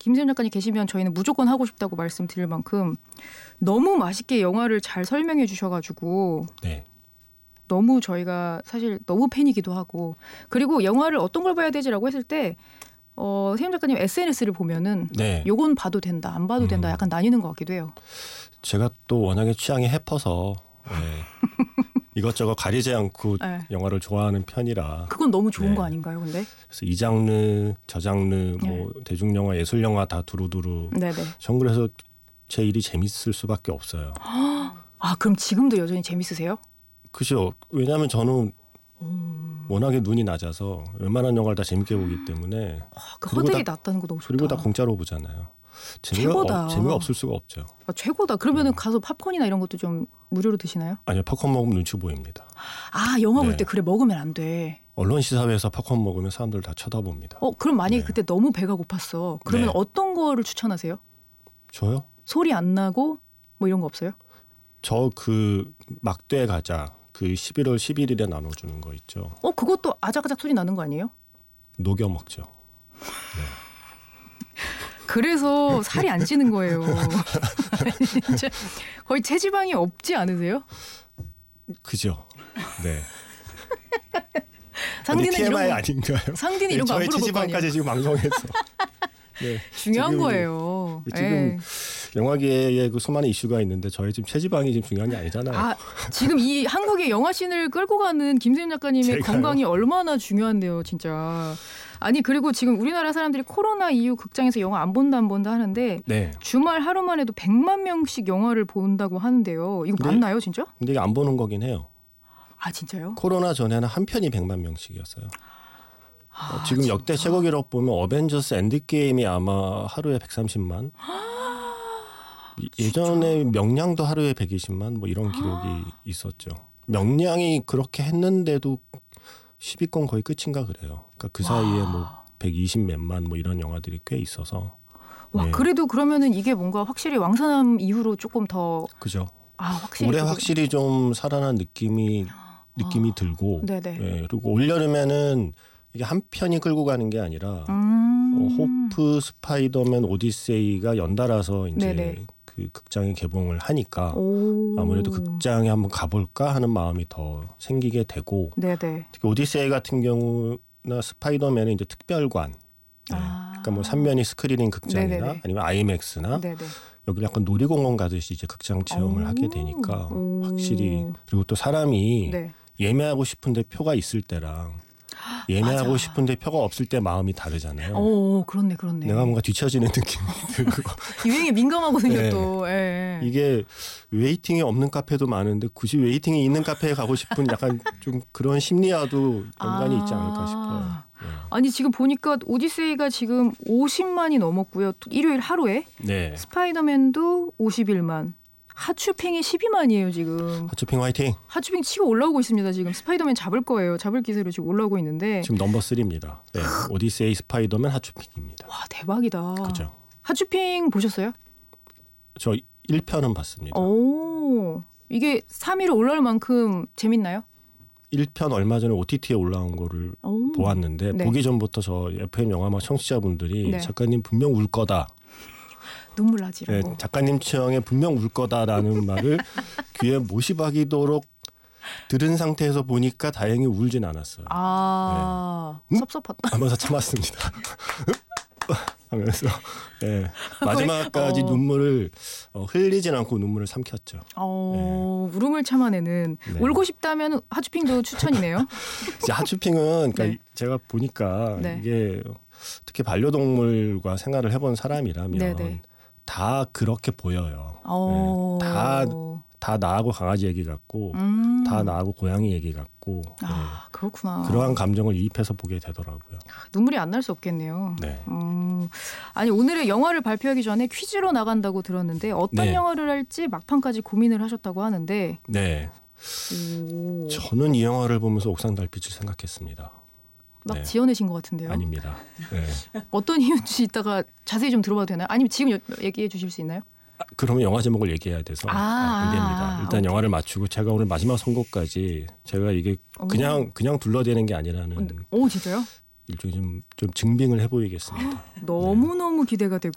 김세현 작가님 계시면 저희는 무조건 하고 싶다고 말씀드릴 만큼 너무 맛있게 영화를 잘 설명해 주셔가지고 네. 너무 저희가 사실 너무 팬이기도 하고 그리고 영화를 어떤 걸 봐야 되지라고 했을 때 세현 작가님 SNS를 보면은 네. 요건 봐도 된다 안 봐도 된다 약간 나뉘는 것 같기도 해요. 제가 또 워낙에 취향이 해퍼서 이것저것 가리지 않고 네. 영화를 좋아하는 편이라 그건 너무 좋은 네. 거 아닌가요, 근데? 그래서 이 장르, 저 장르, 네. 뭐 대중영화, 예술영화 다 두루두루. 네네. 전 그래서 제 일이 재밌을 수밖에 없어요. 아 그럼 지금도 여전히 재밌으세요? 그죠. 왜냐하면 저는 워낙에 눈이 낮아서 웬만한 영화를 다 재밌게 보기 때문에. 그 허들이 낮다는 거 너무 좋다. 그리고 다 공짜로 보잖아요. 최고다. 재미가 없을 수가 없죠. 최고다. 그러면은 가서 팝콘이나 이런 것도 좀 무료로 드시나요? 아니요. 팝콘 먹으면 눈치 보입니다. 아 영화 볼 네. 때 그래 먹으면 안 돼. 언론 시사회에서 팝콘 먹으면 사람들 다 쳐다봅니다. 그럼 만약에 네. 그때 너무 배가 고팠어. 그러면 네. 어떤 거를 추천하세요? 저요? 소리 안 나고 뭐 이런 거 없어요? 저 그 막대 과자 그 11월 11일에 나눠주는 거 있죠. 그것도 아작아작 소리 나는 거 아니에요? 녹여 먹죠. 그래서 살이 안 찌는 거예요. 진짜 거의 체지방이 없지 않으세요? 그죠. 네. 상디는 TMI 이런 거, 아닌가요? 상디는 이런 거 안 저의 물어볼 거 아니에요? 체지방까지 지금 방송에서 네. 중요한 지금, 거예요. 지금 영화계에 그 수많은 이슈가 있는데 저의 지금 체지방이 지금 중요한 게 아니잖아요. 지금 이 한국의 영화씬을 끌고 가는 김세현 작가님의 제가요? 건강이 얼마나 중요한데요, 진짜. 아니 그리고 지금 우리나라 사람들이 코로나 이후 극장에서 영화 안 본다 하는데 네. 주말 하루만 해도 100만 명씩 영화를 본다고 하는데요. 이거 네. 맞나요, 진짜? 근데 이게 안 보는 거긴 해요. 아 진짜요? 코로나 전에는 한 편이 100만 명씩이었어요. 지금 진짜? 역대 최고 기록 보면 어벤져스 엔드게임이 아마 하루에 130만. 예전에 명량도 하루에 120만 뭐 이런 기록이 있었죠. 명량이 그렇게 했는데도 10위권 거의 끝인가 그래요. 그러니까 그 사이에 뭐 120 몇만 뭐 이런 영화들이 꽤 있어서. 와 네. 그래도 그러면은 이게 뭔가 확실히 왕산암 이후로 조금 더 그죠. 확실히 올해 확실히 좀 살아난 느낌이 들고. 네네. 네. 그리고 올여름에는 이게 한 편이 끌고 가는 게 아니라 호프, 스파이더맨, 오디세이가 연달아서 이제 네네. 그 극장에 개봉을 하니까 오. 아무래도 극장에 한번 가볼까 하는 마음이 더 생기게 되고 네네. 특히 오디세이 같은 경우나 스파이더맨은 이제 특별관 그러니까 뭐 3면이 스크리닝 극장이나 네네네. 아니면 아이맥스나 네네. 여기 약간 놀이공원 가듯이 이제 극장 체험을 하게 되니까 확실히 그리고 또 사람이 네. 예매하고 싶은데 표가 있을 때랑 예매하고 맞아. 싶은데 표가 없을 때 마음이 다르잖아요. 그렇네. 내가 뭔가 뒤처지는 느낌이 들고 유행에 민감하거든요, 네. 또. 예. 이게 웨이팅이 없는 카페도 많은데 굳이 웨이팅이 있는 카페에 가고 싶은 약간 좀 그런 심리와도 연관이 있지 않을까 싶어요. 네. 아니 지금 보니까 오디세이가 지금 50만이 넘었고요. 일요일 하루에. 네. 스파이더맨도 51만. 하츄핑이 12만이에요 지금. 하츄핑 화이팅. 하츄핑 치고 올라오고 있습니다. 지금 스파이더맨 잡을 거예요. 잡을 기세로 지금 올라오고 있는데. 지금 넘버 3입니다. 네. 오디세이, 스파이더맨, 하츄핑입니다. 와 대박이다. 그죠. 하츄핑 보셨어요? 저 1편은 봤습니다. 이게 3위로 올라올 만큼 재밌나요? 1편 얼마 전에 OTT에 올라온 거를 보았는데 네. 보기 전부터 저 FM 영화막 청취자분들이 네. 작가님 분명 울 거다. 눈물 나지라고. 네, 작가님 취향에 분명 울 거다라는 말을 귀에 못이 박이도록 들은 상태에서 보니까 다행히 울진 않았어요. 섭섭하다. 하면서 참았습니다. 하면서 마지막까지 눈물을 흘리진 않고 눈물을 삼켰죠. 울음을 참아내는 네. 울고 싶다면 하츄핑도 추천이네요. 이제 하츄핑은 그러니까 네. 제가 보니까 네. 이게 특히 반려동물과 생활을 해본 사람이라면 네네. 다 그렇게 보여요. 오. 다 나하고 강아지 얘기 같고 다 나하고 고양이 얘기 같고 그렇구나. 그러한 감정을 이입해서 보게 되더라고요. 눈물이 안 날 수 없겠네요. 네. 아니 오늘의 영화를 발표하기 전에 퀴즈로 나간다고 들었는데 어떤 네. 영화를 할지 막판까지 고민을 하셨다고 하는데 네. 저는 이 영화를 보면서 옥상 달빛을 생각했습니다. 막 네. 지어내신 것 같은데요. 아닙니다. 네. 어떤 이유인지 이따가 자세히 좀 들어봐도 되나요? 아니면 지금 얘기해 주실 수 있나요? 그러면 영화 제목을 얘기해야 돼서 안 됩니다. 일단 오케이. 영화를 맞추고 제가 오늘 마지막 선곡까지 제가 이게 그냥 둘러대는 게 아니라는 진짜요? 일종의 좀 증빙을 해보이겠습니다. 너무너무 기대가 되고